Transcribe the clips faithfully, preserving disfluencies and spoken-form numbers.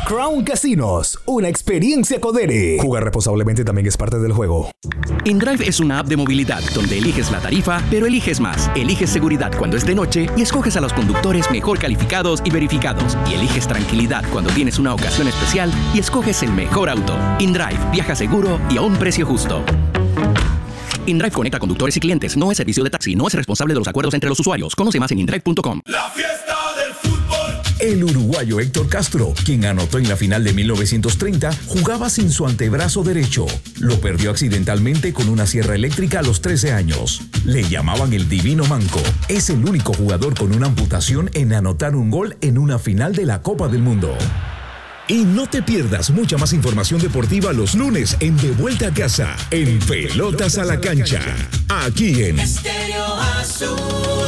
Crown Casinos, una experiencia Codere. Jugar responsablemente también es parte del juego. InDrive es una app de movilidad donde eliges la tarifa, pero eliges más. Eliges seguridad cuando es de noche y escoges a los conductores mejor calificados y verificados. Y eliges tranquilidad cuando tienes una ocasión especial y escoges el mejor auto. InDrive, viaja seguro y a un precio justo. InDrive conecta conductores y clientes. No es servicio de taxi. No es responsable de los acuerdos entre los usuarios. Conoce más en indrive punto com. La fiesta del fútbol. El uruguayo Héctor Castro, quien anotó en la final de mil novecientos treinta, jugaba sin su antebrazo derecho. Lo perdió accidentalmente con una sierra eléctrica a los trece años. Le llamaban el Divino Manco. Es el único jugador con una amputación en anotar un gol en una final de la Copa del Mundo. Y no te pierdas mucha más información deportiva los lunes en De Vuelta a Casa, en Pelotas a la Cancha, aquí en Estéreo Azul.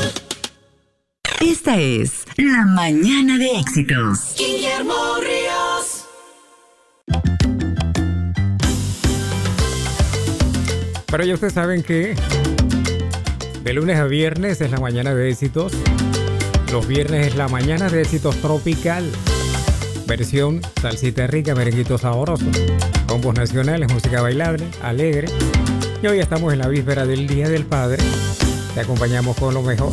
Esta es La Mañana de Éxitos. Guillermo Ríos. Pero ya ustedes saben que de lunes a viernes es La Mañana de Éxitos. Los viernes es La Mañana de Éxitos Tropical. Versión salsita rica, merenguitos sabrosos, combos nacionales, música bailable, alegre. Y hoy estamos en la víspera del Día del Padre. Te acompañamos con lo mejor.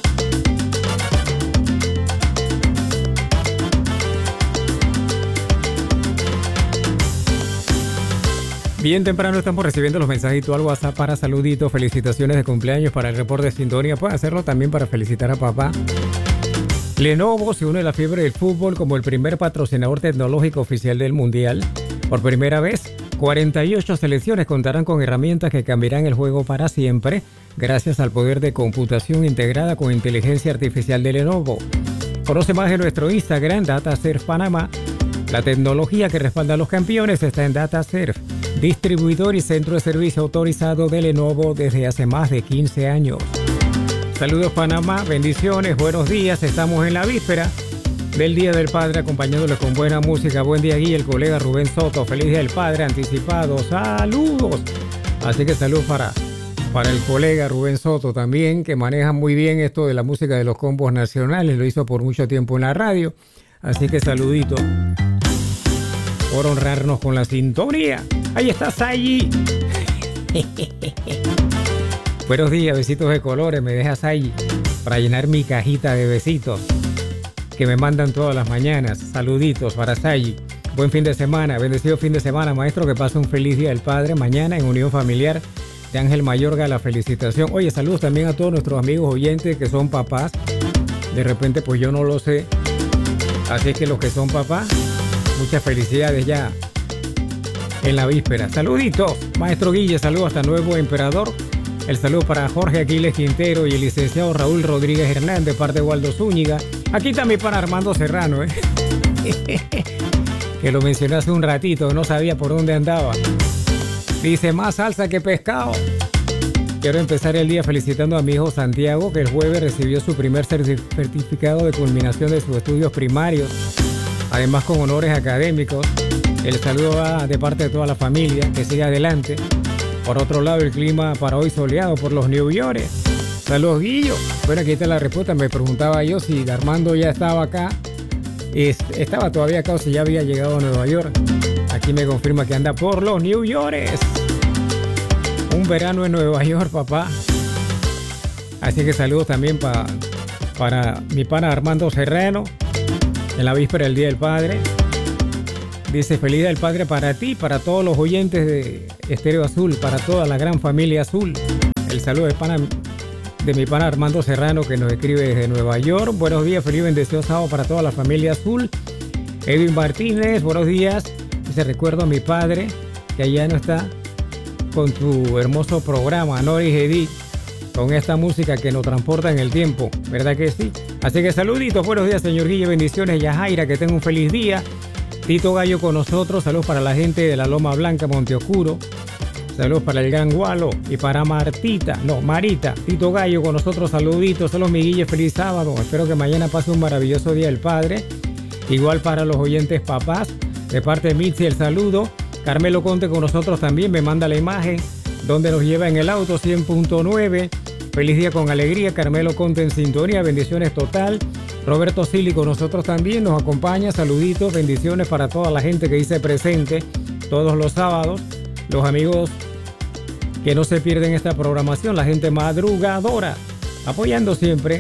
Bien temprano estamos recibiendo los mensajitos al WhatsApp para saluditos, felicitaciones de cumpleaños, para el reporte de sintonía. Puede hacerlo también para felicitar a papá. Lenovo se une a la fiebre del fútbol como el primer patrocinador tecnológico oficial del Mundial. Por primera vez, cuarenta y ocho selecciones contarán con herramientas que cambiarán el juego para siempre gracias al poder de computación integrada con inteligencia artificial de Lenovo. Conoce más en nuestro Instagram, DataSurf Panamá. La tecnología que respalda a los campeones está en DataSurf, distribuidor y centro de servicio autorizado de Lenovo desde hace más de quince años. Saludos Panamá, bendiciones, buenos días. Estamos en la víspera del Día del Padre acompañándoles con buena música. Buen día aquí el colega Rubén Soto. Feliz Día del Padre anticipado. Saludos. Así que salud para, para el colega Rubén Soto también, que maneja muy bien esto de la música de los combos nacionales. Lo hizo por mucho tiempo en la radio. Así que saludito por honrarnos con la sintonía. Ahí estás allí. Buenos días, besitos de colores, me dejas ahí para llenar mi cajita de besitos que me mandan todas las mañanas. Saluditos para Sayi. Buen fin de semana, bendecido fin de semana, maestro, que pase un feliz Día del Padre mañana en Unión Familiar de Ángel Mayorga, la felicitación. Oye, saludos también a todos nuestros amigos oyentes que son papás. De repente, pues yo no lo sé. Así que los que son papás, muchas felicidades ya en la víspera. Saluditos, maestro Guille, saludos hasta Nuevo Emperador. El saludo para Jorge Aquiles Quintero y el licenciado Raúl Rodríguez Hernández, de parte de Waldo Zúñiga. Aquí también para Armando Serrano, ¿eh? que lo mencioné hace un ratito, no sabía por dónde andaba. Dice, más salsa que pescado. Quiero empezar el día felicitando a mi hijo Santiago, que el jueves recibió su primer certificado de culminación de sus estudios primarios, además con honores académicos. El saludo va de parte de toda la familia, que siga adelante. Por otro lado, el clima para hoy soleado por los New York. Saludos, Guillo. Bueno, aquí está la respuesta. Me preguntaba yo si Armando ya estaba acá. Estaba todavía acá o si ya había llegado a Nueva York. Aquí me confirma que anda por los New York. Un verano en Nueva York, papá. Así que saludos también pa, para mi pana Armando Serrano en la víspera del Día del Padre. Dice, feliz Día del Padre para ti, para todos los oyentes de Estéreo Azul, para toda la gran familia azul. El saludo de, pana, de mi pana Armando Serrano, que nos escribe desde Nueva York. Buenos días, feliz bendecido sábado para toda la familia azul. Edwin Martínez, buenos días. Dice, recuerdo a mi padre, que allá no está, con tu hermoso programa, Noris Edith, con esta música que nos transporta en el tiempo. ¿Verdad que sí? Así que saluditos, buenos días, señor Guille, bendiciones. Yajaira, que tenga un feliz día. Tito Gallo con nosotros, saludos para la gente de la Loma Blanca, Monteoscuro. Saludos para el Gran Gualo y para Martita, no, Marita. Tito Gallo con nosotros, saluditos. Saludos, mi Guille, feliz sábado. Espero que mañana pase un maravilloso Día del Padre. Igual para los oyentes papás, de parte de Mitzi, el saludo. Carmelo Conte con nosotros también, me manda la imagen donde nos lleva en el auto, cien punto nueve. Feliz día con alegría, Carmelo Conte en sintonía, bendiciones total. Roberto Sili con nosotros también nos acompaña. Saluditos, bendiciones para toda la gente que dice presente todos los sábados. Los amigos que no se pierden esta programación, la gente madrugadora, apoyando siempre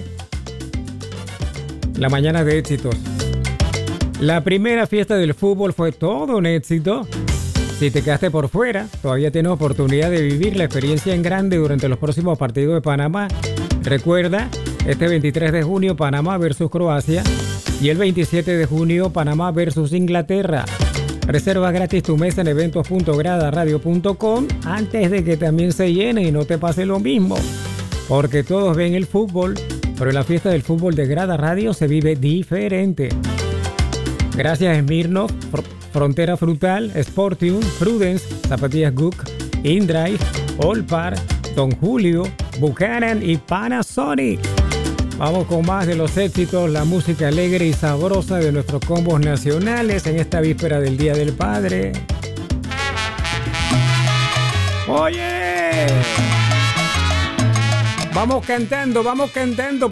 la mañana de éxitos. La primera fiesta del fútbol fue todo un éxito. Si te quedaste por fuera, todavía tienes oportunidad de vivir la experiencia en grande durante los próximos partidos de Panamá. Recuerda, este veintitrés de junio Panamá versus Croacia y el veintisiete de junio Panamá versus Inglaterra. Reserva gratis tu mesa en eventos punto grada radio punto com antes de que también se llene y no te pase lo mismo. Porque todos ven el fútbol, pero en la fiesta del fútbol de Grada Radio se vive diferente. Gracias Smirnoff, Frontera Frutal, Sportium, Prudence, Zapatillas Gook, InDrive, Olpar, Don Julio, Buchanan y Panasonic. Vamos con más de los éxitos, la música alegre y sabrosa de nuestros combos nacionales en esta víspera del Día del Padre. ¡Oye! Vamos cantando, vamos cantando.